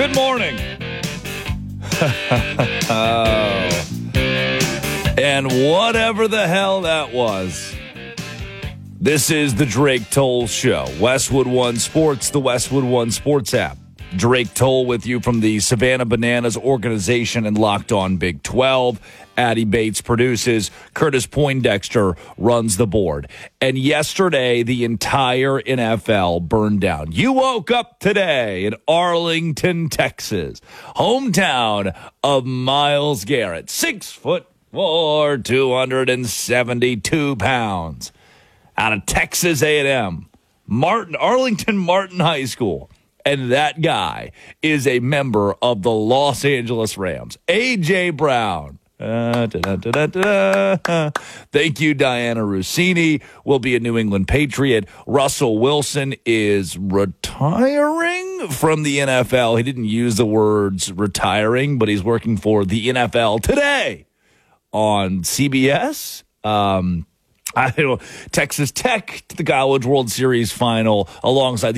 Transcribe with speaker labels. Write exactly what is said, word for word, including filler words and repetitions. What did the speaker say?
Speaker 1: Good morning. Oh. And whatever the hell that was, this is the Drake Toll Show. Westwood One Sports, the Westwood One Sports app. Drake Toll with you from the Savannah Bananas organization and Locked On Big twelve. Addie Bates produces. Curtis Poindexter runs the board. And yesterday, the entire N F L burned down. You woke up today in Arlington, Texas, hometown of Myles Garrett. Six foot four, two hundred seventy-two pounds. Out of Texas A and M, Martin, Arlington Martin High School. And that guy is a member of the Los Angeles Rams. A J. Brown. Uh, da, da, da, da, da. Thank you, Diana Rossini. Will be a New England Patriot. Russell Wilson is retiring from the N F L. He didn't use the words retiring, but he's working for the N F L today on C B S. Um, I don't know, Texas Tech to the College World Series final alongside